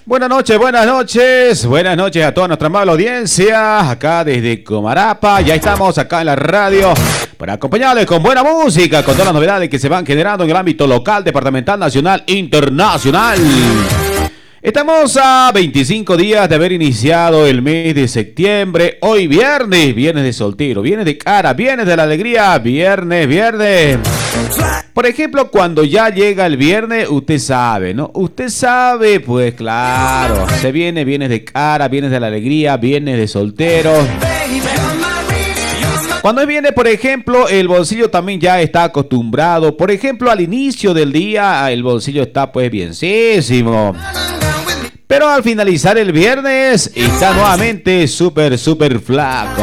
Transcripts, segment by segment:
buenas noches a toda nuestra amable audiencia, acá desde Comarapa, ya estamos acá en la radio para acompañarles con buena música, con todas las novedades que se van generando en el ámbito local, departamental, nacional, internacional. Estamos a 25 días de haber iniciado el mes de septiembre, hoy viernes de soltero, viernes de cara, viernes de la alegría, viernes. Por ejemplo, cuando ya llega el viernes, usted sabe, ¿no? Usted sabe, pues claro, se viene viernes de cara, viernes de la alegría, viernes de soltero. Cuando viene, por ejemplo, el bolsillo también ya está acostumbrado. Por ejemplo, al inicio del día, el bolsillo está pues bienísimo. Pero al finalizar el viernes, está nuevamente súper flaco.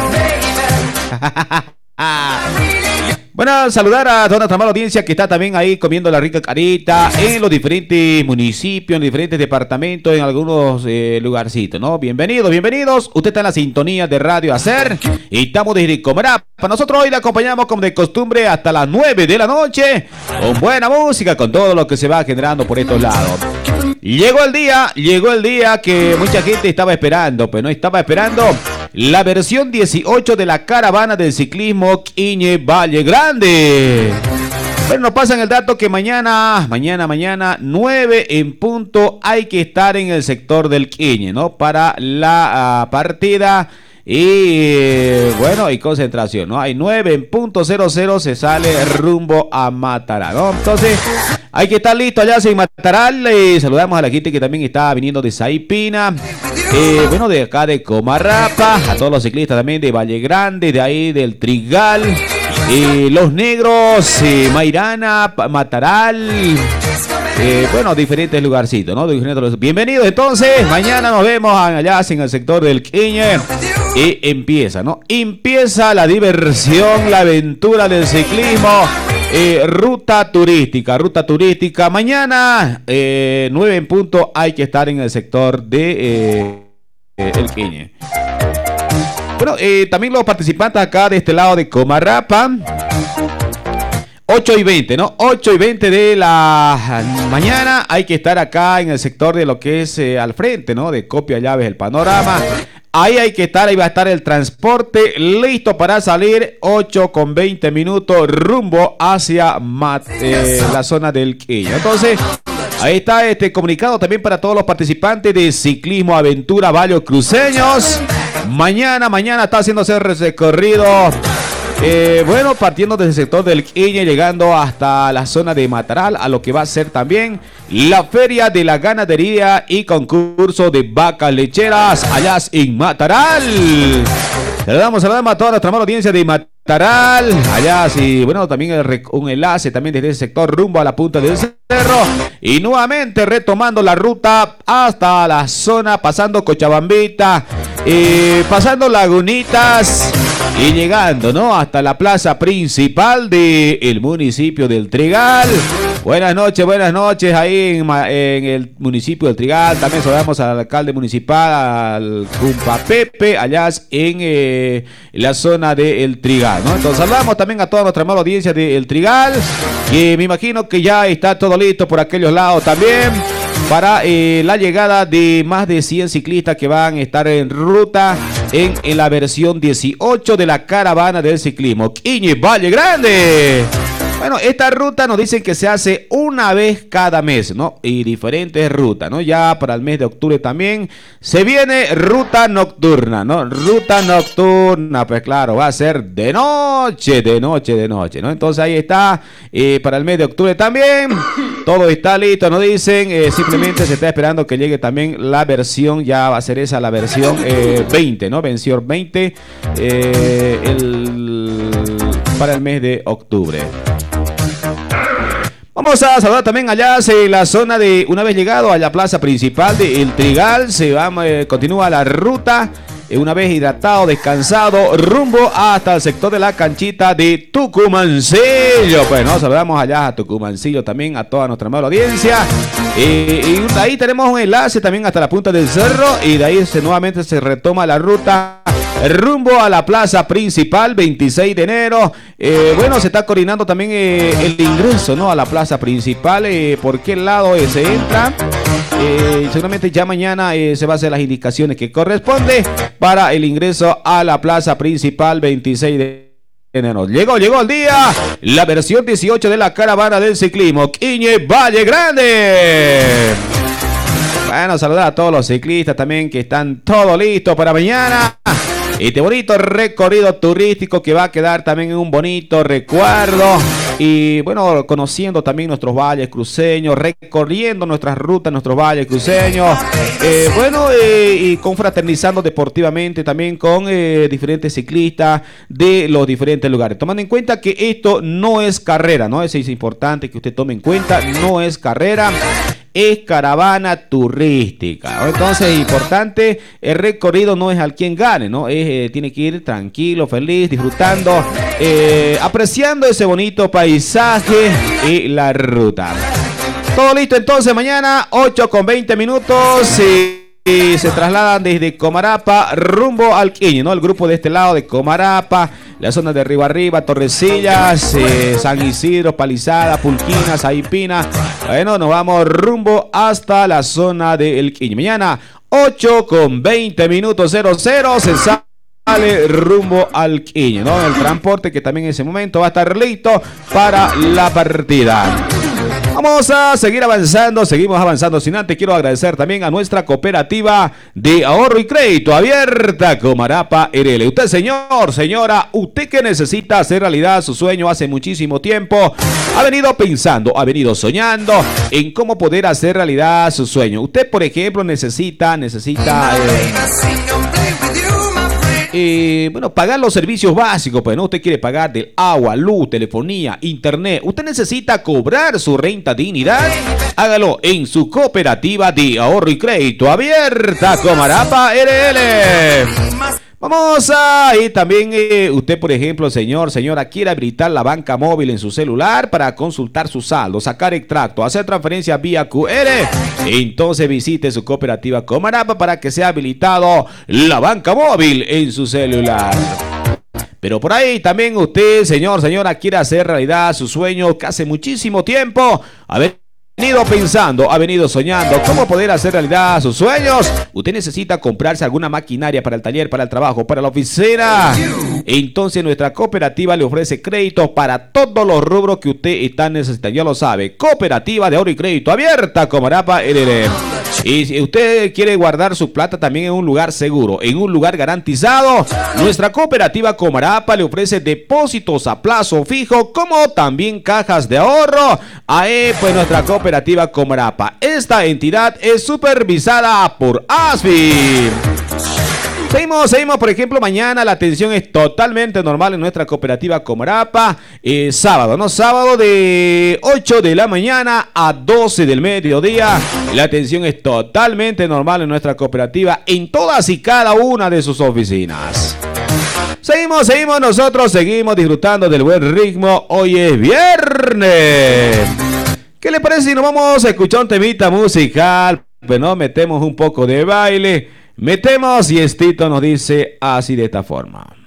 Bueno, saludar a toda nuestra amable audiencia que está también ahí comiendo la rica carita en los diferentes municipios, en diferentes departamentos, en algunos lugarcitos, ¿no? Bienvenidos. Usted está en la sintonía de Radio Hacer y estamos desde Comarapa. Nosotros hoy le acompañamos como de costumbre hasta las 9 de la noche con buena música, con todo lo que se va generando por estos lados. Llegó el día que mucha gente estaba esperando, pues no estaba esperando la versión 18 de la caravana del ciclismo Quiñe Valle Grande. Bueno, nos pasan el dato que mañana 9 en punto hay que estar en el sector del Quiñe, ¿no? Para la partida y bueno, y concentración, ¿no? Hay 9 en punto 00 se sale rumbo a Mataral, ¿no? Entonces, hay que estar listo allá sin Mataral. Saludamos a la gente que también está viniendo de Saipina. Bueno, de acá de Comarapa, a todos los ciclistas también de Valle Grande, de ahí del Trigal, Los Negros, Mairana, Mataral, bueno, diferentes lugarcitos, ¿no? Bienvenidos entonces, mañana nos vemos allá en el sector del Quiñe y empieza, ¿no? Empieza la diversión, la aventura del ciclismo. Ruta turística. Mañana, 9 en punto, hay que estar en el sector de el Quiñe. Bueno, también los participantes acá de este lado de Comarapa. 8:20, ¿no? 8:20 de la mañana. Hay que estar acá en el sector de lo que es al frente, ¿no? De Copia Llaves, el panorama. Ahí hay que estar, ahí va a estar el transporte listo para salir 8:20 rumbo hacia la zona del Quiñe. Entonces, ahí está este comunicado también para todos los participantes de Ciclismo Aventura Valles Cruceños. Mañana está haciéndose el recorrido. Bueno, partiendo desde el sector del Quiñe, llegando hasta la zona de Mataral, a lo que va a ser también la Feria de la Ganadería y concurso de vacas lecheras allá en Mataral. Saludamos a toda nuestra amable audiencia de Mataral, allá sí, bueno, también un enlace también desde el sector rumbo a la punta del cerro y nuevamente retomando la ruta hasta la zona, pasando Cochabambita, pasando Lagunitas y llegando, ¿no? Hasta la plaza principal del municipio del Trigal. Buenas noches ahí en el municipio del Trigal. También saludamos al alcalde municipal, al Cumpa Pepe, allá en la zona del Trigal, ¿no? Entonces saludamos también a toda nuestra amable audiencia del Trigal, que me imagino que ya está todo listo por aquellos lados también para la llegada de más de 100 ciclistas que van a estar en ruta en la versión 18 de la caravana del ciclismo Quiñe Valle Grande. Bueno, esta ruta nos dicen que se hace una vez cada mes, ¿no? Y diferentes rutas, ¿no? Ya para el mes de octubre también se viene ruta nocturna, ¿no? Ruta nocturna, pues claro, va a ser de noche, ¿no? Entonces ahí está, para el mes de octubre también, todo está listo, nos dicen, simplemente se está esperando que llegue también la versión, ya va a ser esa la versión 20, ¿no? Versión 20, para el mes de octubre. Vamos a saludar también allá en la zona de, una vez llegado a la plaza principal de El Trigal, continúa la ruta, una vez hidratado, descansado, rumbo hasta el sector de la canchita de Tucumancillo. Pues nos saludamos allá a Tucumancillo también, a toda nuestra amable audiencia. Y ahí tenemos un enlace también hasta la punta del cerro y de ahí nuevamente se retoma la ruta rumbo a la plaza principal, 26 de enero. Bueno, se está coordinando también el ingreso, ¿no? A la plaza principal, por qué lado se entra. Seguramente ya mañana se va a hacer las indicaciones que corresponde para el ingreso a la plaza principal, 26 de enero. Llegó el día, la versión 18 de la caravana del ciclismo Quiñe Valle Grande. Bueno, saludar a todos los ciclistas también que están todo listo para mañana. Este bonito recorrido turístico que va a quedar también en un bonito recuerdo. Y bueno, conociendo también nuestros valles cruceños, recorriendo nuestras rutas, nuestros valles cruceños. Y confraternizando deportivamente también con diferentes ciclistas de los diferentes lugares. Tomando en cuenta que esto no es carrera, ¿no? Eso es importante que usted tome en cuenta, no es carrera. Es caravana turística. Entonces es importante, el recorrido no es al quien gane, ¿no? Tiene que ir tranquilo, feliz, disfrutando, apreciando ese bonito paisaje y la ruta. Todo listo entonces, mañana 8:20 y se trasladan desde Comarapa rumbo al Quiñe, ¿no? El grupo de este lado de Comarapa, la zona de Río Arriba, Torrecillas, San Isidro, Palizada, Pulquina, Saipina. Bueno, nos vamos rumbo hasta la zona del Quiñe. Mañana 8:20 se sale rumbo al Quiñe, ¿no? El transporte que también en ese momento va a estar listo para la partida. Vamos a seguir avanzando, seguimos avanzando. Sin antes quiero agradecer también a nuestra cooperativa de ahorro y crédito abierta Comarapa RL. Usted, señor, señora, usted que necesita hacer realidad su sueño hace muchísimo tiempo, ha venido pensando, ha venido soñando en cómo poder hacer realidad su sueño. Usted, por ejemplo, necesita pagar los servicios básicos, pues no, usted quiere pagar del agua, luz, telefonía, internet, usted necesita cobrar su renta dignidad, hágalo en su cooperativa de ahorro y crédito abierta Comarapa RL. Vamos a ir también, usted por ejemplo, señor, señora, quiere habilitar la banca móvil en su celular para consultar su saldo, sacar extracto, hacer transferencia vía QR. Entonces visite su cooperativa Comarapa para que sea habilitado la banca móvil en su celular. Pero por ahí también usted, señor, señora, quiere hacer realidad su sueño que hace muchísimo tiempo ha venido pensando, ha venido soñando cómo poder hacer realidad sus sueños. Usted necesita comprarse alguna maquinaria para el taller, para el trabajo, para la oficina. Entonces nuestra cooperativa le ofrece créditos para todos los rubros que usted está necesitando. Ya lo sabe, cooperativa de ahorro y crédito abierta Comarapa RL. Y si usted quiere guardar su plata también en un lugar seguro, en un lugar garantizado, nuestra cooperativa Comarapa le ofrece depósitos a plazo fijo, como también cajas de ahorro. Ahí pues nuestra cooperativa Comarapa. Esta entidad es supervisada por ASFI. Seguimos, por ejemplo, mañana la atención es totalmente normal en nuestra cooperativa Comarapa. Sábado, ¿no? Sábado de 8 de la mañana a 12 del mediodía. La atención es totalmente normal en nuestra cooperativa en todas y cada una de sus oficinas. Seguimos, nosotros seguimos disfrutando del buen ritmo. Hoy es viernes. ¿Qué le parece si nos vamos a escuchar un temita musical? Bueno, metemos un poco de baile. Metemos y Estito nos dice así de esta forma.